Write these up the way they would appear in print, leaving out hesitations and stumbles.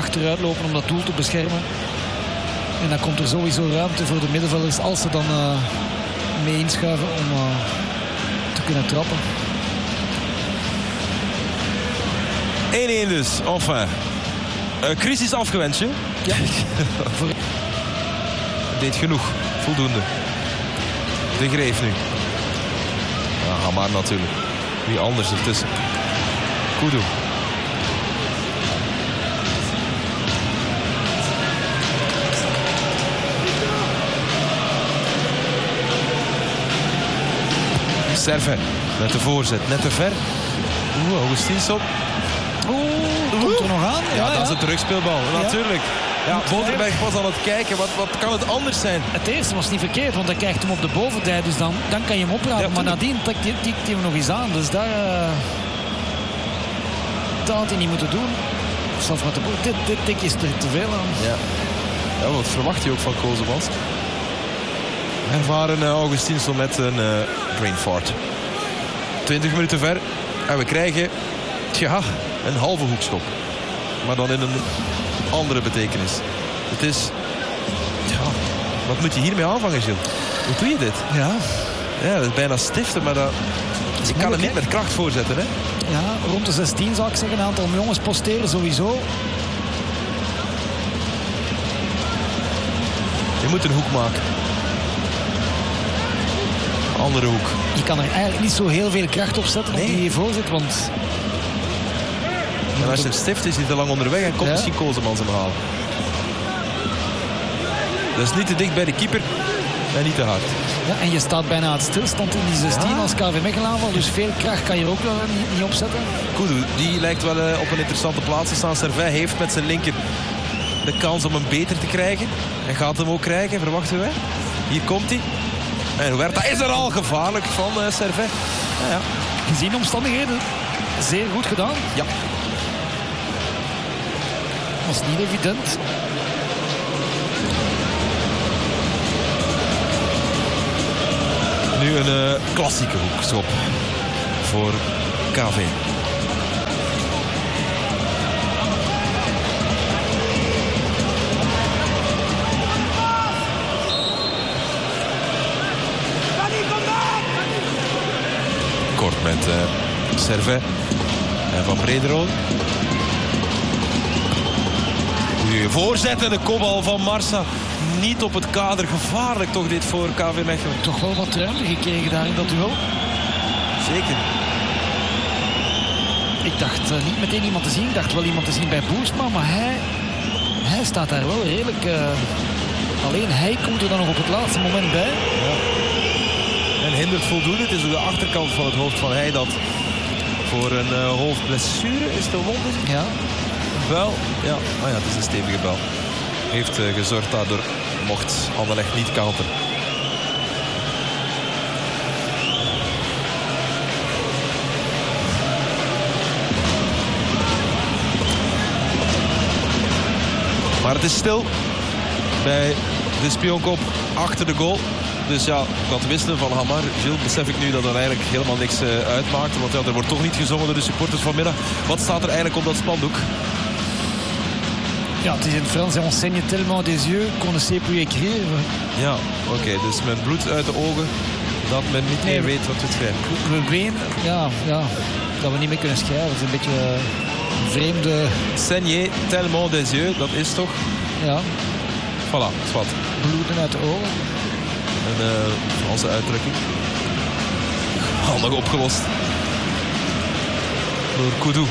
achteruit lopen om dat doel te beschermen. En dan komt er sowieso ruimte voor de middenvelders als ze dan mee inschuiven om te kunnen trappen. 1-1 dus. Enfin. Crisis afgewenst, hè? Ja. Deed genoeg. Voldoende. De Greef nu. Ja, maar natuurlijk. Wie anders ertussen. Kudu. Servet met de voorzet. Net te ver. Augustinsson. Komt er nog aan? Ja, dat is een terugspeelbal. Ja. Natuurlijk. Ja, Boterberg was aan het kijken. Wat kan het anders zijn? Het eerste was niet verkeerd, want hij krijgt hem op de bovendij. Dus dan kan je hem oprapen. Ja, maar nadien tikt hij hem nog eens aan. Dus daar... dat had hij niet moeten doen. Zelfs met de dit tikje is er te veel aan. Ja, wat verwacht je ook van Kozemans? Ervaren Augustinsson met een brain fart. 20 minuten ver. En we krijgen een halve hoekschop. Maar dan in een andere betekenis. Het is... Ja, wat moet je hiermee aanvangen, Gilles? Hoe doe je dit? Ja, dat is bijna stiften, maar dat... Je kan het niet met kracht voorzetten, hè? Ja, rond de 16 zou ik zeggen. Een aantal jongens posteren sowieso. Je moet een hoek maken. Andere hoek. Je kan er eigenlijk niet zo heel veel kracht op zetten op die voorzet, want... En als je hem stift is hij te lang onderweg en komt misschien Kozemans hem halen. Dat is niet te dicht bij de keeper en niet te hard. Ja, en je staat bijna aan het stilstand in die 16 als KV Mechelen aanval. Dus veel kracht kan je er ook wel niet opzetten. Kudu, die lijkt wel op een interessante plaats te staan. Servet heeft met zijn linker de kans om hem beter te krijgen. En gaat hem ook krijgen, verwachten wij. Hier komt hij. En Huerta is er al, gevaarlijk van Servet. Ja. Gezien de omstandigheden, zeer goed gedaan. Ja. Was niet evident. Nu een klassieke hoekschop voor KV. Kort met Servet en Van Brederode. Goeie voorzet en de kopbal van Marsa. Niet op het kader. Gevaarlijk toch dit voor KV Mechelen. Toch wel wat ruimte gekregen daar in dat duel. Zeker. Ik dacht niet meteen iemand te zien. Ik dacht wel iemand te zien bij Boersma. Maar hij staat daar wel redelijk... alleen hij komt er dan nog op het laatste moment bij. Ja. En hindert voldoende. Het is de achterkant van het hoofd van hij dat voor een hoofdblessure is de wond. Ja. Bel. Ja. Ah ja, het is een stevige bel. Heeft gezorgd daardoor mocht Anderlecht niet counteren. Maar het is stil bij de Spionkop achter de goal. Dus ja, dat wisselen van Hamar, Gilles, besef ik nu dat er eigenlijk helemaal niks uitmaakt. Want ja, er wordt toch niet gezongen door de supporters vanmiddag. Wat staat er eigenlijk op dat spandoek? Ja, het is in het Frans. On saigne tellement des yeux qu'on ne sait plus écrire. Ja, oké. Dus met bloed uit de ogen dat men niet meer weet wat we schrijven. We weten, dat we niet meer kunnen schrijven. Het is een beetje een vreemde... Saigne tellement des yeux, dat is toch? Ja. Voilà, wat. Bloeden uit de ogen. Een Franse uitdrukking. Handig opgelost. Door Kudu.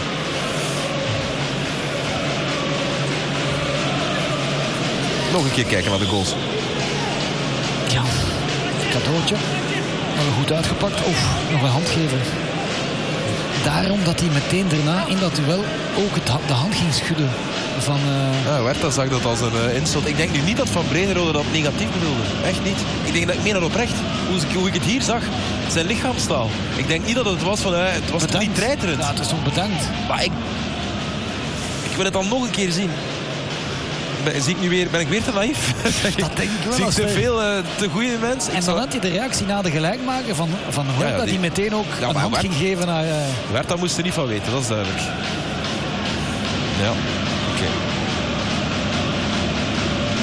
Nog een keer kijken naar de goals. Ja, cadeautje. Maar goed uitgepakt. Oef, nog een handgever. Daarom dat hij meteen daarna in dat duel ook de hand ging schudden. Van, Huerta zag dat als een insult. Ik denk nu niet dat Van Brederode dat negatief bedoelde. Echt niet. Ik denk dat ik meer dan oprecht. Hoe ik het hier zag, zijn lichaamstaal. Ik denk niet dat het was van... het was toch niet treiterend. Ja, het is toch bedankt. Maar ik wil het dan nog een keer zien. Ben ik weer te naïef? Dat denk ik wel. Zie ik te veel, te goede mensen? En dan had je de reactie na de gelijkmaker van Huerta, die meteen ook een hand ging geven naar... Huerta moest er niet van weten, dat is duidelijk. Ja, oké.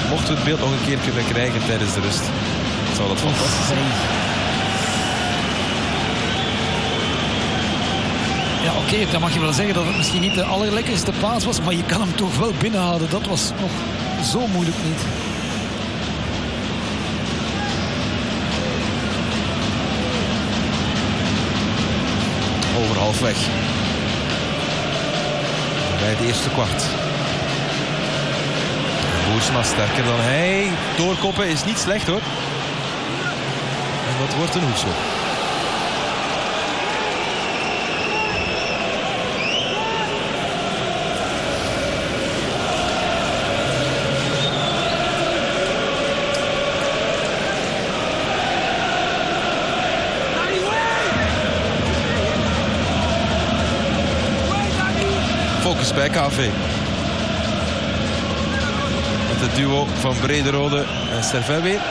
Mochten we het beeld nog een keer kunnen krijgen tijdens de rust, zou dat fantastisch zijn. Ja, oké, dan mag je wel zeggen dat het misschien niet de allerlekkerste paas was, maar je kan hem toch wel binnenhouden. Dat was nog zo moeilijk niet. Over halfweg. Bij het eerste kwart. Boersma sterker dan hij. Doorkoppen is niet slecht hoor. En dat wordt een hoekschop. Focus bij KV. Met het duo van Brederode en Servet weer.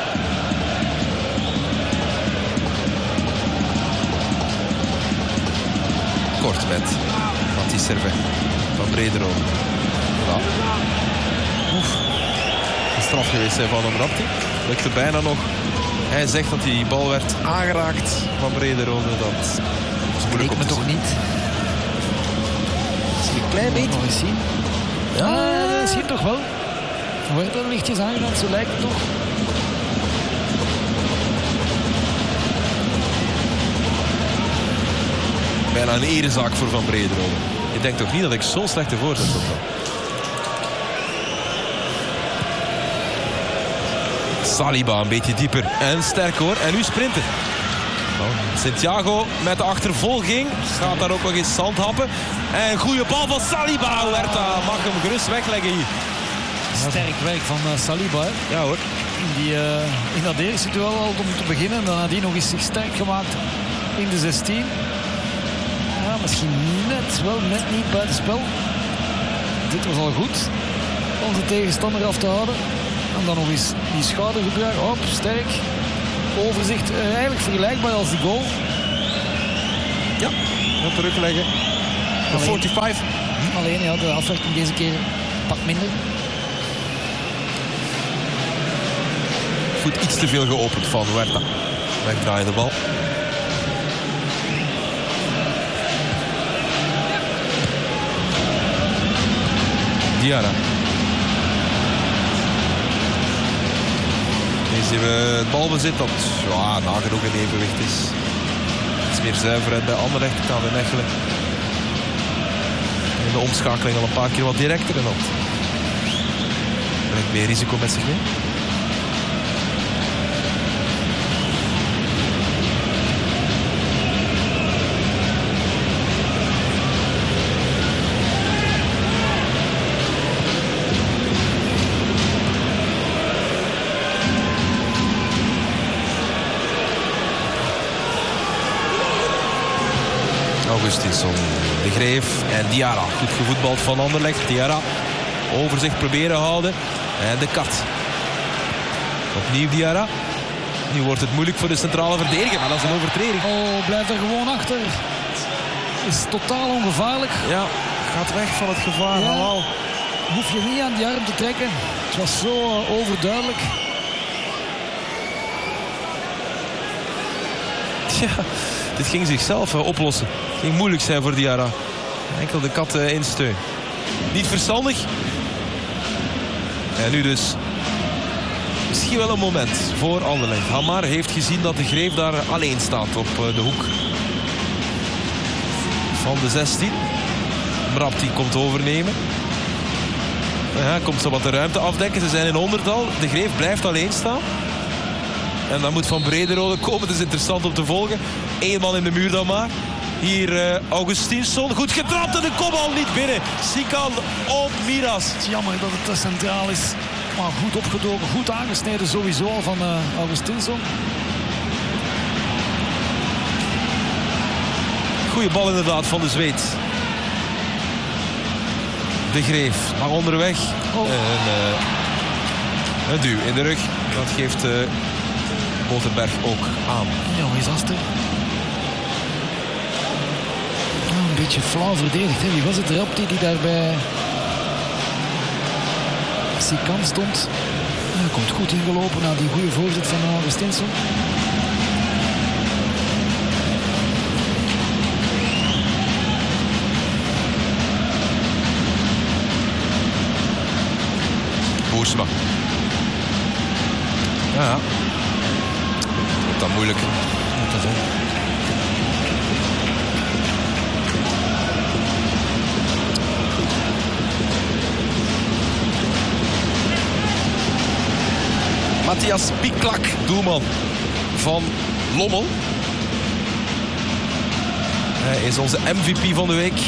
Kort met Mathis Servet van Brederode. Ja. Oef. Een straf geweest zijn van Amrapti. Lukte bijna nog. Hij zegt dat die bal werd aangeraakt van Brederode. Dat is moeilijk om te toch zien. niet. Een klein beetje. Nog eens zien. Ja, dat zie je toch wel. Er wordt wel lichtjes aangeraakt, zo lijkt het toch. Bijna een erezaak voor Van Brederode. Je denkt toch niet dat ik zo'n slechte voorzet heb dan? Saliba een beetje dieper en sterk hoor. En nu sprinten. Santiago met de achtervolging. Gaat daar ook nog eens zand happen. En een goede bal van Saliba. Huerta mag hem gerust wegleggen hier. Sterk werk van Saliba. Hè? Ja hoor. In dat eerste duel al om te beginnen. Dan had hij nog eens zich sterk gemaakt in de 16. Ja, misschien net niet buitenspel. Dit was al goed om de tegenstander af te houden. En dan nog eens die schoudergebruik. Hop, sterk. Overzicht, eigenlijk vergelijkbaar als die goal. Ja, dat terugleggen. De 45. Alleen ja, de afwerking deze keer pak minder. Voet iets te veel geopend van Huerta. Wegdraaien de bal. Diarra. Hier zien we het balbezit dat nagenoeg in evenwicht is. Iets meer zuiverheid bij Anderlecht dan in Mechelen. In de omschakeling al een paar keer wat directer en dat brengt meer risico met zich mee. Augustinsson, De Greef en Diarra. Goed gevoetbald van Anderlecht. Diarra overzicht proberen houden. En de kat. Opnieuw Diarra. Nu wordt het moeilijk voor de centrale verdediger, maar dat is een overtreding. Oh, blijft er gewoon achter. Is totaal ongevaarlijk. Ja, gaat weg van het gevaar. Ja. Hoef je niet aan die arm te trekken. Het was zo overduidelijk. Tja, dit ging zichzelf oplossen. Het ging moeilijk zijn voor Diarra. Enkel de kat in steun. Niet verstandig. En nu dus misschien wel een moment voor Anderlecht. Hamar heeft gezien dat De Greef daar alleen staat op de hoek van de 16. Mrapti komt overnemen. Ja, komt zo wat de ruimte afdekken. Ze zijn in ondertal. De Greef blijft alleen staan. En dan moet Van Brederode komen. Het is interessant om te volgen. Eén man in de muur dan maar. Hier Augustinsson. Goed getrapt en de kopbal niet binnen. Sikan op Miras. Het is jammer dat het te centraal is. Maar goed opgedoken, goed aangesneden sowieso al van Augustinsson. Goeie bal inderdaad van de Zweed. De Greef maar onderweg. Oh. Een duw in de rug. Dat geeft Botenberg ook aan. Ja, hoe is Aster? Een beetje flauw verdedigd. Hè? Wie was het? Rapti die daar bij Sikan stond. Hij komt goed ingelopen na die goede voorzet van Augustinsson. Boersma. Ja. Wordt dan moeilijk. Te ver. Matthias Piklak, doelman van Lommel. Hij is onze MVP van de week.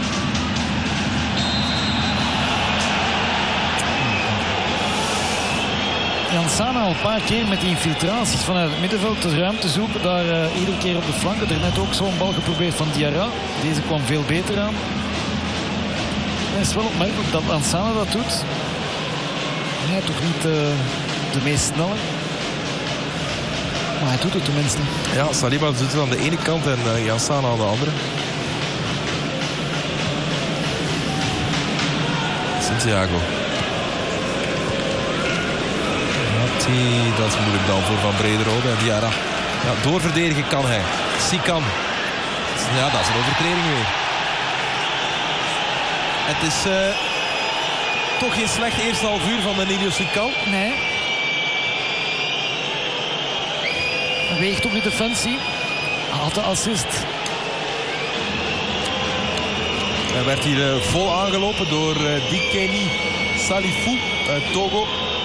Jan Sana al een paar keer met die infiltraties vanuit het middenveld de ruimte zoeken. Daar iedere keer op de flanken. Er net ook zo'n bal geprobeerd van Diarra. Deze kwam veel beter aan. Het is wel opmerkelijk dat Jan Sana dat doet. Hij toch niet de meest snelle. Maar hij doet het tenminste. Ja, Saliba doet het aan de ene kant en Jan Sana aan de andere. Santiago. Dat is moeilijk dan voor Van Brederode. En Diarra. Ja, doorverdedigen kan hij. Sikan. Ja, dat is een overtreding weer. Het is toch geen slecht eerste half uur van Danilo Sikan. Nee. Hij weegt op de defensie. Had de assist. Hij werd hier vol aangelopen door Dikeni Salifou uit Togo.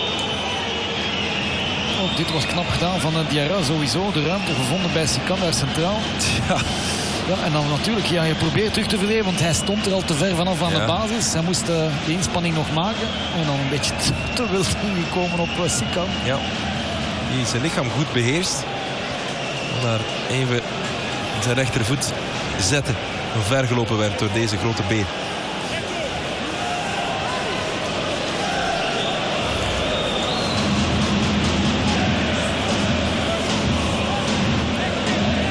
Ook dit was knap gedaan van Diarra. Sowieso de ruimte gevonden bij Sikan daar centraal. Ja. Ja, en dan natuurlijk, ja, je probeert terug te verdedigen, want hij stond er al te ver vanaf aan de basis. Hij moest de inspanning nog maken. En dan een beetje te wild ingekomen op Sikan. Ja, die zijn lichaam goed beheerst. Daar even zijn rechtervoet zetten. Vergelopen werd door deze grote beer.